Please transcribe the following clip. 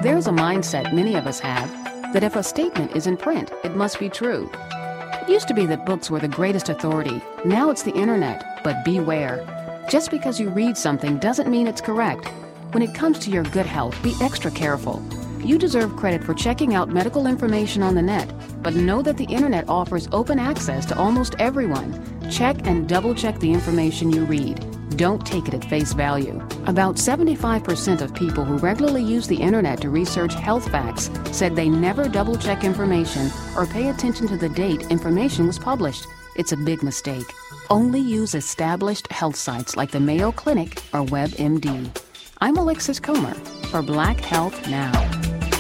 There's a mindset many of us have that if a statement is in print, it must be true. It used to be that books were the greatest authority. Now it's the internet. But beware. Just because you read something doesn't mean it's correct. When it comes to your good health, be extra careful. You deserve credit for checking out medical information on the net, but know that the internet offers open access to almost everyone. Check and double-check the information you read. Don't take it at face value. About 75% of people who regularly use the internet to research health facts said they never double-check information or pay attention to the date information was published. It's a big mistake. Only use established health sites like the Mayo Clinic or WebMD. I'm Alexis Comer for Black Health Now.